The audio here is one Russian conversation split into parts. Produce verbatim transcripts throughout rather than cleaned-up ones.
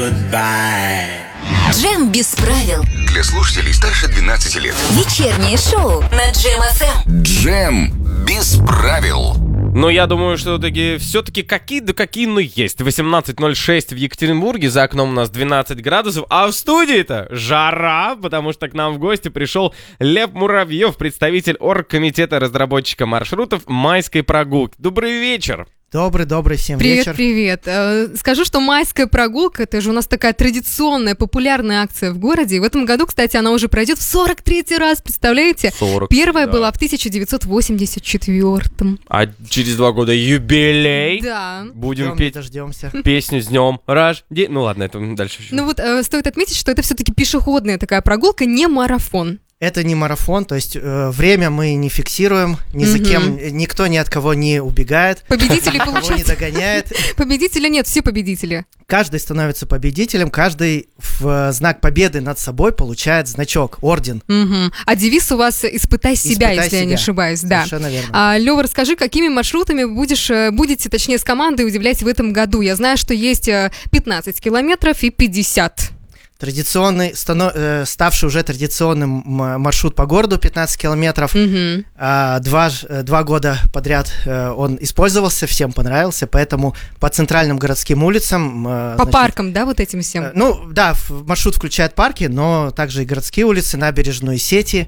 Джем без правил. Для слушателей старше двенадцати лет. Вечернее шоу на Джем эф эм. Джем без правил. Ну, я думаю, что таки, все-таки какие да какие, но есть. восемнадцать ноль шесть в Екатеринбурге, за окном у нас двенадцать градусов, а в студии-то жара, потому что к нам в гости пришел Лев Муравьев, представитель оргкомитета разработчика маршрутов майской прогулки. Добрый вечер! Добрый-добрый всем привет, вечер. Привет, привет. Скажу, что майская прогулка, это же у нас такая традиционная, популярная акция в городе. И в этом году, кстати, она уже пройдет в сорок третий раз, представляете? сорок, Первая да. была в тысяча девятьсот восемьдесят четвёртом. А через два года юбилей. Да. Будем Ждем, петь дождемся. песню с днем рождения. Ну ладно, это дальше еще. Ну вот э, стоит отметить, что это все-таки пешеходная такая прогулка, не марафон. Это не марафон, то есть э, время мы не фиксируем, ни за Мгм. кем, э, никто ни от кого не убегает, Победители никого не получается. догоняет. Победителя нет, все победители. Каждый становится победителем, каждый в э, знак победы над собой получает значок, орден. Мгм. А девиз у вас «Испытай себя», Испытай если я не себя. ошибаюсь. Да. Совершенно верно. А, Лёва, расскажи, какими маршрутами будешь, э, будете, точнее, с командой удивлять в этом году? Я знаю, что есть э, пятнадцать километров и пятьдесят. Традиционный, стано- э, ставший уже традиционным м- маршрут по городу пятнадцать километров. Мгм. А, два, ж- э, два года подряд э, он использовался, всем понравился, поэтому по центральным городским улицам... э, По значит, паркам, да, вот этим Э, всем? Ну, да, в- маршрут включает парки, но также и городские улицы, набережную Сети,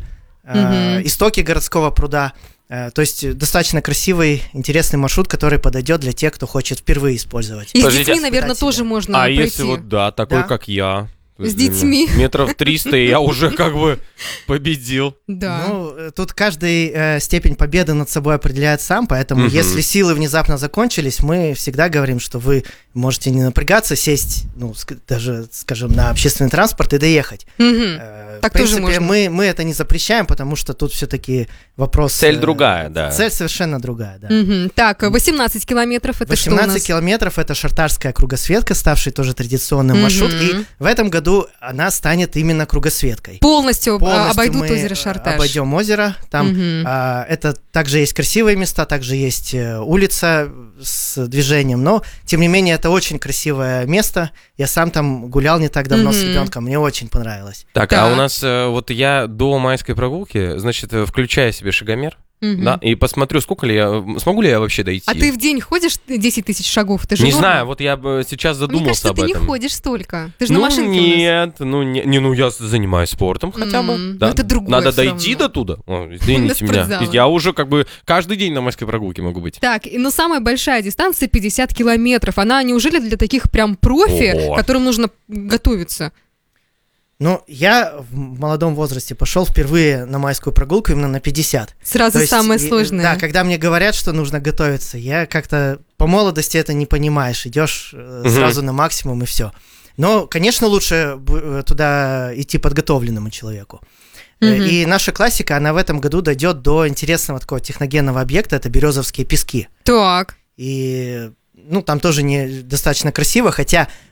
э, Мгм. истоки городского пруда. Э, То есть достаточно красивый, интересный маршрут, который подойдет для тех, кто хочет впервые использовать. И с Подождите, детьми, наверное, испытать тоже себя. можно А пройти. если вот, да, такой, Да. как я. То С есть для меня детьми. Метров триста, и я уже как бы победил. Да. Ну, э, тут каждый э, степень победы над собой определяет сам, поэтому Мгм. если силы внезапно закончились, мы всегда говорим, что вы можете не напрягаться, сесть, ну, ск- даже, скажем, на общественный транспорт и доехать. Мгм. Э, Так в принципе, тоже можно. мы, мы это не запрещаем, потому что тут все-таки вопрос... Цель э, другая, да. Цель совершенно другая, да. Мгм. Так, восемнадцать километров, это что у восемнадцать нас? километров — это шартарская кругосветка, ставший тоже традиционным Мгм. маршрут, и в этом году она станет именно кругосветкой. Полностью, а, Полностью обойдут мы, озеро э, Шарташ. Обойдем озеро, там Мгм. а, это также есть красивые места, также есть э, улица с движением, но тем не менее это очень красивое место. Я сам там гулял не так давно с Мгм. ребенком, мне очень понравилось. Так, Так. а у нас, э, вот я до майской прогулки, значит, э, включаю себе шагомер, Мгм. да, и посмотрю, сколько ли я, смогу ли я вообще дойти. А ты в день ходишь десять тысяч шагов? Ты же Не норма? знаю, вот я бы сейчас Мне задумался кажется, об ты не этом. ходишь столько. Ты же Ну на машинке у нас. нет, ну не, не, ну я занимаюсь спортом хотя бы. М, Да. ну это другое Надо всё дойти равно. до туда. О, извините До меня. спортзала. Я уже как бы каждый день на майской прогулке могу быть. Так, и- но самая большая дистанция пятьдесят километров. Она неужели для таких прям профи, Ого. которым нужно готовиться? Ну, я в молодом возрасте пошел впервые на майскую прогулку именно на пятьдесят. Сразу То есть, самое и- сложное. Да, когда мне говорят, что нужно готовиться, я как-то по молодости это не понимаешь, идешь э, Мгм. сразу на максимум и все. Но, конечно, лучше б- э, туда идти подготовленному человеку. Э, Мгм. И наша классика, она в этом году дойдет до интересного такого техногенного объекта, это Березовские пески. Так. И, ну, там тоже не достаточно красиво, хотя